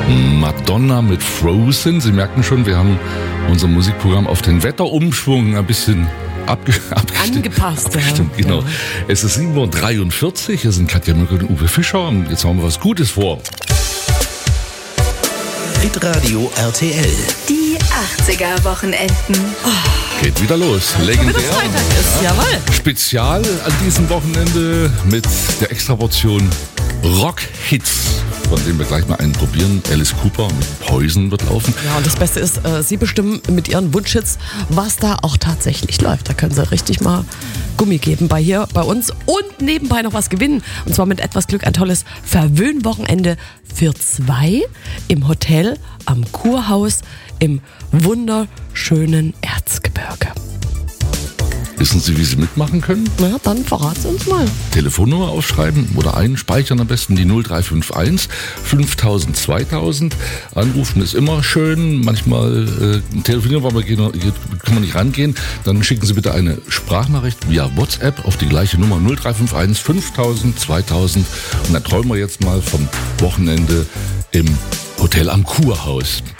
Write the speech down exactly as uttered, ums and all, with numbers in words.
Madonna mit Frozen. Sie merken schon, wir haben unser Musikprogramm auf den Wetterumschwung ein bisschen abge- abgestimmt. Angepasst. abgestimmt Ja. genau. Es ist sieben Uhr dreiundvierzig. Hier sind Katja Mücke und Uwe Fischer. Und jetzt haben wir was Gutes vor. Hitradio R T L. Die achtziger-Wochenenden. Geht wieder los. Legendär. Wieder Freitag ist, jawohl. Spezial an diesem Wochenende mit der Extraportion Rock-Hits, von denen wir gleich mal einen probieren. Alice Cooper mit Poison wird laufen. Ja, und das Beste ist, äh, Sie bestimmen mit Ihren Wunschhits, was da auch tatsächlich läuft. Da können Sie richtig mal Gummi geben bei hier, bei uns und nebenbei noch was gewinnen. Und zwar mit etwas Glück ein tolles Verwöhnwochenende für zwei im Hotel am Kurhaus im wunderschönen Erzgebirge. Wissen Sie, wie Sie mitmachen können? Na, dann verraten Sie uns mal. Telefonnummer aufschreiben oder einspeichern am besten die null drei fünf eins fünftausend zweitausend. Anrufen ist immer schön. Manchmal äh, telefonieren, weil wir gehen, kann man nicht rangehen. Dann schicken Sie bitte eine Sprachnachricht via WhatsApp auf die gleiche Nummer null drei fünf eins fünftausend zweitausend. Und dann träumen wir jetzt mal vom Wochenende im Hotel am Kurhaus.